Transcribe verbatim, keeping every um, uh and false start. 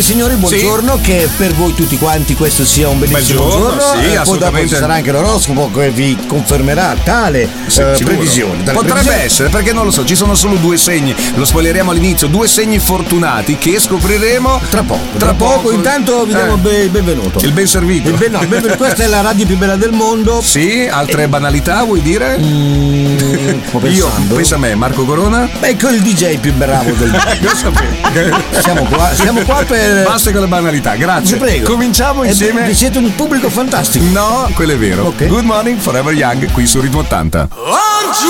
signori, buongiorno, sì. Che per voi tutti quanti questo sia un bellissimo Bel giorno, giorno. Sì, eh, poi dopo ci sarà anche l'oroscopo che vi confermerà tale sì, eh, previsione. Potrebbe previsioni. essere, perché non lo so, ci sono solo due segni, lo spoileriamo all'inizio, due segni fortunati che scopriremo tra poco. Tra, tra poco. poco, intanto vi diamo eh. il benvenuto. Il ben servito. Il ben, no, ben, questa è la radio più bella del mondo. Sì, altre e... banalità vuoi dire? Mm, Io, pensa a me, Marco Corona. Ecco il D J più bravo del mondo. siamo qua, siamo qua per. Basta con le banalità, grazie. Vi prego. Cominciamo insieme. Vi siete un pubblico fantastico. No, quello è vero. Okay. Good morning, Forever Young, qui su Ritmo ottanta.